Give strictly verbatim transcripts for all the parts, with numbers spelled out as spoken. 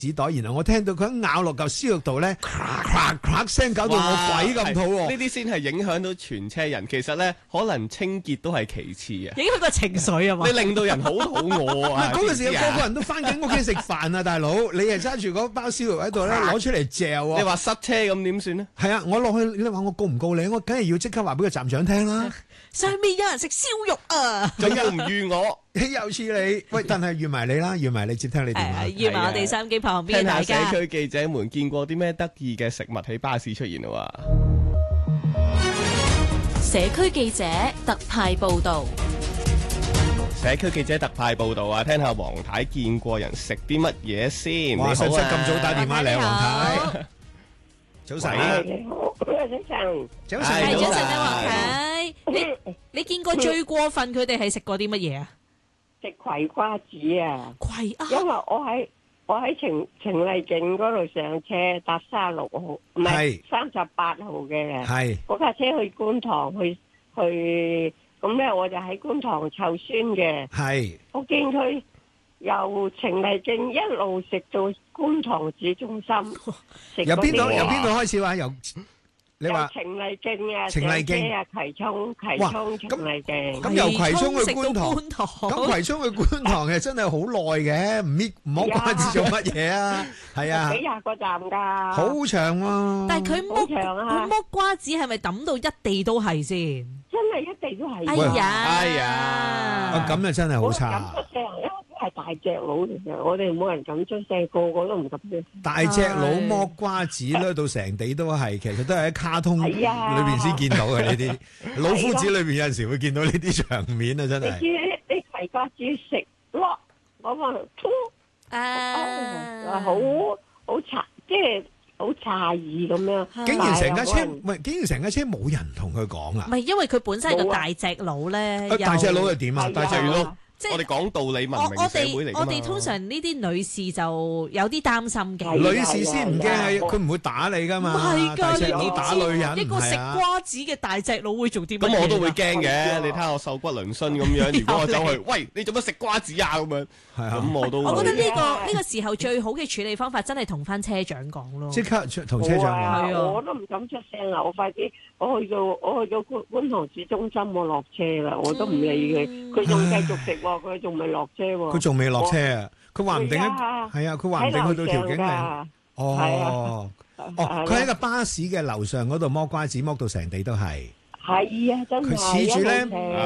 紙袋，然後我聽到佢一咬落嚿燒肉度咧，咔咔聲，搞到我鬼咁肚喎。 呢啲先係影響到全車人。其實咧，可能清潔都係其次啊。 影響個情緒啊嘛。 你令到人好肚餓啊！ 嗰陣時個個人都翻緊屋企食飯啊，大佬，你係揸住嗰包燒肉喺度咧，攞出嚟嚼啊！ 你話塞車咁點算咧？ 係啊，我落去你話我告唔告你？我梗係要即刻話俾個站長聽啦。 上面有人食燒肉啊！ 仲要唔預我？ 又似你喂，但係預埋你啦，預埋你接聽你電話。 預埋我哋收音機旁邊聽下大家。 社區記者們見過啲咩得意嘅食物喺巴士出現啊？ 社區記者特派報導。 社區記者特派報導啊！聽下黃太見過人食啲乜嘢先？ 哇！使唔使啊咁早打電話嚟，黃太？早晨啊！ 你好，早晨。 早晨， 係早晨啊， 早黃太。你你見過最過分佢哋係食過啲乜嘢啊？ 食葵瓜子啊！ 葵啊！ 因為我喺我喺晴晴麗徑嗰度上車搭三十六號，唔係三十八號嘅。 係嗰架車去觀塘去去，咁咧我就喺觀塘湊孫嘅。 係。 我見佢由晴麗徑一路食到觀塘市中心。 由邊度由邊度開始話？由你話晴麗徑啊， 晴麗徑啊，葵涌葵涌晴麗徑。 咁由葵涌去觀塘， 觀塘咁葵涌去觀塘嘅真係好耐嘅，唔搣唔剝瓜子做乜嘢啊？係啊， 幾廿個站㗎， 好長喎。 但係佢剝佢剝瓜子係咪抌到一地都係先？ 真係一地都係。 哎呀， 哎呀， 啊咁啊真係好差。 係大隻佬嚟嘅，我哋冇人敢出聲，個個都唔敢出。 大隻佬剝瓜子咧，到成地都係，其實都係喺卡通裏邊先見到嘅呢啲。老夫子裏邊有陣時會見到呢啲場面啊，真係。 你知啲葵瓜子食咯，我話突啊， 好好詫，即係好詫異咁樣。 竟然成架車，唔係竟然成架車冇人同佢講啊？ 唔係因為佢本身係個大隻佬咧。 大隻佬係點啊？大隻佬。 即係我哋講道理文明社會嚟㗎嘛。 我哋通常呢啲女士就有啲擔心嘅。 女士先唔驚係佢唔會打你㗎嘛。 唔係㗎， 大隻佬打女人， 一個食瓜子嘅大隻佬會做啲乜嘢？ 咁我都會驚嘅。你睇下我瘦骨嶙峋咁樣，如果我走去，喂，你做乜食瓜子啊？咁樣，咁我都。 我覺得呢個呢個時候最好嘅處理方法，真係同翻車長講咯。 即刻同車長講。 我都唔敢出聲啊！我快啲，我去到我去到觀觀塘市中心，我落車啦，我都唔理佢，佢仲繼續食喎，佢仲未落。 佢仲未落車啊！佢話唔定係啊，佢話唔定去到條景嶺。哦，哦，佢喺個巴士嘅樓上嗰度剝瓜子，剝到成地都係。 係啊，真係。佢恃住咧，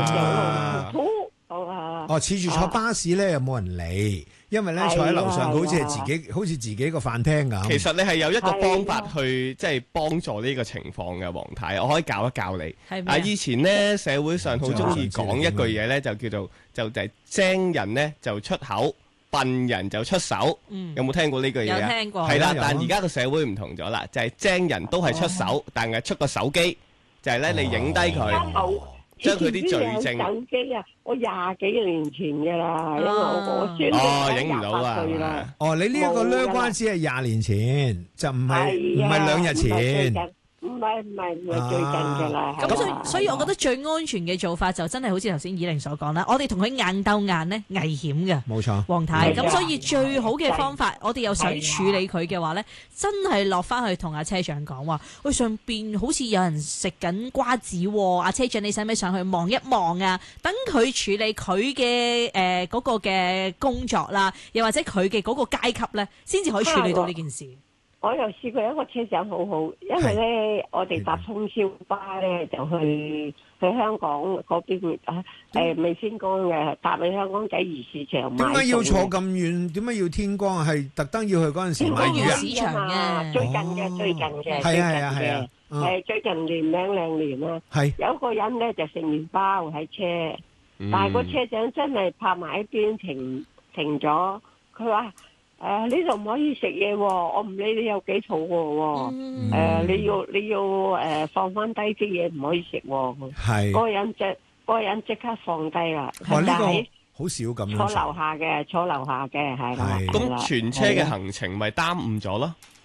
哦， 恃住坐巴士咧，又冇人理，因為咧坐喺樓上，佢好似係自己，好似自己個飯廳咁。 其實你係有一個方法去即係幫助呢個情況嘅，黃太，我可以教一教你。啊，以前咧社會上好中意講一句嘢咧，就叫做就就係精人咧就出口，笨人就出手。有冇聽過呢句嘢啊？ 有聽過。 係啦，但而家個社會唔同咗啦，就係精人都係出手，但係出個手機，就係咧你影低佢。將佢啲罪證。 手機啊，我廿幾年前嘅啦，因為我我孫都影唔到啊。 哦，你呢一個掠瓜子係廿年前，就唔係唔係兩日前。 唔係唔係唔係最近嘅啦。 咁所以所以，我覺得最安全嘅做法就真係好似頭先以玲所講啦，我哋同佢硬鬥硬咧，危險嘅。 冇錯， 黃太。咁所以最好嘅方法，我哋又想處理佢嘅話咧，真係落翻去同阿車長講話，喂，上邊好似有人食緊瓜子喎，阿車長你使唔使上去望一望啊？等佢處理佢嘅誒嗰個嘅工作啦，又或者佢嘅嗰個階級咧，先至可以處理到呢件事。 我又試過一個車長好好，因為咧我哋搭通宵巴咧就去去香港嗰邊啊，誒未天光嘅，搭去香港仔魚市場買。 點解要坐咁遠？點解要天光啊？係特登要去嗰陣時買魚啊？ 市場啊， 最近嘅最近嘅， 係啊係啊係啊， 誒最近年零兩年啦， 係有個人咧就食麵包喺車，但係個車長真係泊埋一邊停停咗，佢話。誒，呢度唔可以食嘢喎，我唔理你有幾肚餓喎。誒，你要你要誒放翻低啲嘢，唔可以食喎。 係。 嗰個人即嗰個人即刻放低啦。 哇！呢個好少咁樣。 坐樓下嘅，坐樓下嘅係啦。 咁全車嘅行程咪耽誤咗咯？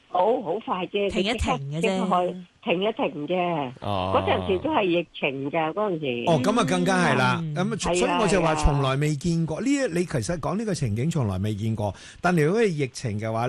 好好快啫， 停一停嘅啫， 停一停啫。 哦， 嗰陣時都係疫情㗎，嗰陣時。 哦，咁啊更加係啦。咁啊，所以我就話從來未見過呢一，你其實講呢個情景從來未見過。但係如果係疫情嘅話，